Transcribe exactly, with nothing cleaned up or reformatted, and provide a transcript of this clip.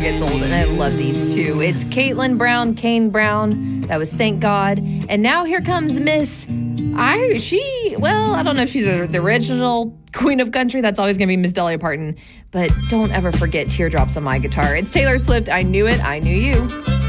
Gets Old, and I love these two. It's Caitlin Brown, Kane Brown. That was Thank God. And now here comes Miss... I, she, well, I don't know if she's a, the original queen of country. That's always going to be Miss Dolly Parton. But don't ever forget Teardrops on My Guitar. It's Taylor Swift. I Knew It. I Knew You.